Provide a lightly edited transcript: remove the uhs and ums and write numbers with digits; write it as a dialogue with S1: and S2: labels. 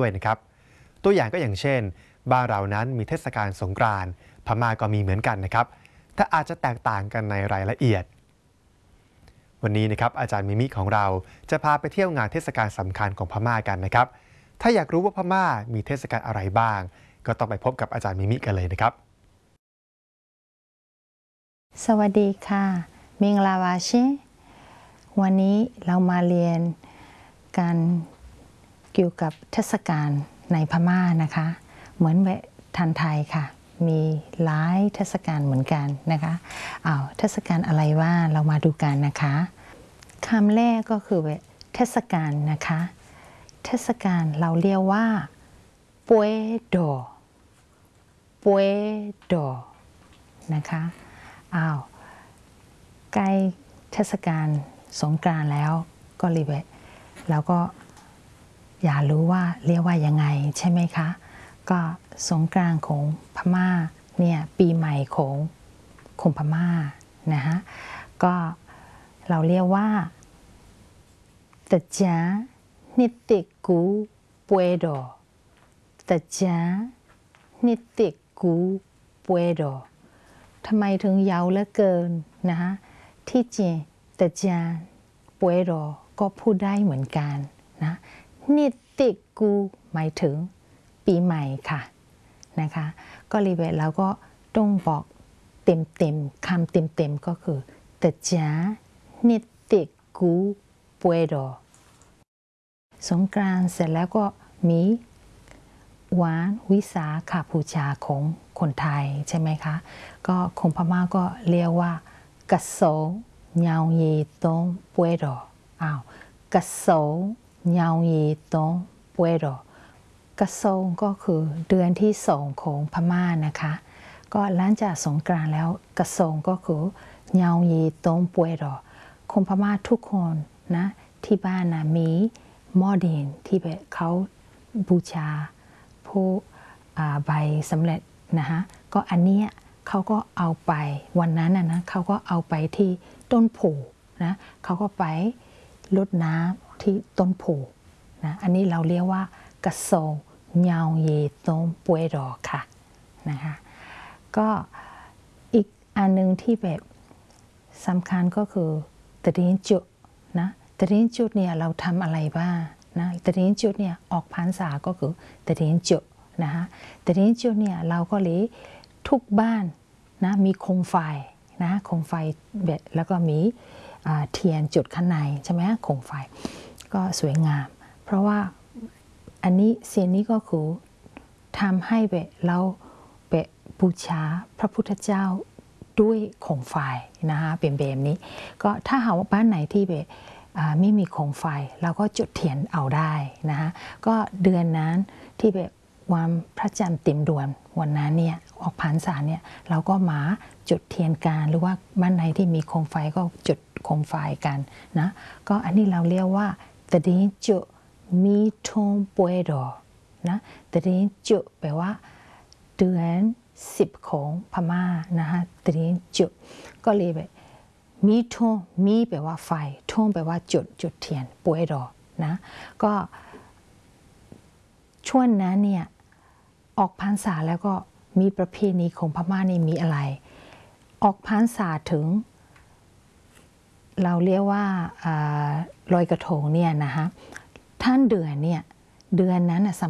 S1: ด้วยนะครับตัวอย่างก็อย่างเช่นบ้านเรานั้นมีเทศกาลสงกรานต์พม่าก็มีเหมือนกันนะครับแต่อาจจะแตกต่างกันในรายละเอียดวันนี้นะครับอาจารย์มิมิของเราจะพาไปเที่ยวงานเทศกาลสำคัญของพม่ากันนะครับถ้าอยากรู้ว่าพม่ามีเทศกาลอะไรบ้างก็ต้องไปพบกับอาจารย์มิมิกันเลยนะครับ
S2: สวัสดีค่ะมิงลาวาชิวันนี้เรามาเรียนการเกี่ยวกับเทศกาลในพม่านะคะเหมือนแบบทันไทยค่ะมีหลายเทศกาลเหมือนกันนะคะเทศกาลอะไรว่าเรามาดูกันนะคะคำแรกก็คือแบบเทศกาลนะคะเทศกาลเราเรียกว่าป่วยดอป่วยดอนะคะใกล้เทศกาลสงกรานต์แล้วก็รีเวทแล้วก็อยากรู้ว่าเรียกว่ายังไงใช่ไหมคะก็สงกรานต์ของพม่าเนี่ยปีใหม่ของพม่านะฮะก็เราเรียกว่าตะจานิติกูป่วยดอตะจานิติกูป่วยดอทำไมถึงยาวเหลือเกินนะคะที่จริงแต่จานป่วยรอก็พูดได้เหมือนกันนะนิติกูหมายถึงปีใหม่ค่ะนะคะก็รีเวทแล้วก็ต้องบอกเต็มคำเต็มก็คือแต่จานนิติกูป่วยรอสงกรานต์เสร็จแล้วก็มีวันวิสาขบูชาของคนไทยใช่ไหมคะก็คนพม่าก็เรียกว่ากะโสเงาเยตงป่วยรอกะโสเงาเยตงป่วยรอกะโสก็คือเดือนที่2ของพม่านะคะก็หลังจากสงกรานต์แล้วกะโสก็คือเงาเยตงป่วยรอคนพม่าทุกคนนะที่บ้านนะมีหม้อดินที่เขาบูชาผู้ใบสำเร็จนะคะก็อันนี้เขาก็เอาไปวันนั้นนะเขาก็เอาไปที่ต้นโพนะเขาก็ไปรดน้ำที่ต้นโพนะอันนี้เราเรียกว่ากระโซเงาเยตงป่วยรอค่ะนะคะก็อีกอันนึงที่แบบสำคัญก็คือตะดินจุนะตะดินจุเนี่ยเราทำอะไรบ้างนะตะดินจุเนี่ยออกพรรษาก็คือตะดินจุนะคะตะดินจุเนี่ยเราก็เลยทุกบ้านนะมีโคมไฟนะโคมไฟแบบแล้วก็มีเทียนจุดข้างในใช่ไหมโคมไฟก็สวยงามเพราะว่าอันนี้สิ่งนี้ก็คือทำให้แบบเราแบบบูชาพระพุทธเจ้าด้วยโคมไฟนะคะเป็นแบบนี้ก็ถ้าหากว่าบ้านไหนที่แบบไม่มีโคมไฟเราก็จุดเทียนเอาได้นะคะก็เดือนนั้นที่แบบวันพระจันทร์เต็มดวงวันนั้นเนี่ยออกพรรษาเนี่ยเราก็มาจุดเทียนกันหรือว่าบ้านไหนที่มีโคมไฟก็จุดโคมไฟกันนะก็อันนี้เราเรียกว่าตะดินจุมีทงป่วยดอนะตะดินจุแปลว่าเดือน10ของพม่านะคะตะดินจุก็เลยแบบมีทงมีแปลว่าไฟทงแปลว่าจุดเทียนป่วยดอนะก็ช่วงนั้นเนี่ยออกพรรษาแล้วก็มีประเพณีของพม่านี่มีอะไรออกพรรษาถึงเราเรียกว่าลอยกระทงเนี่ยนะคะท่านเดือนนั้น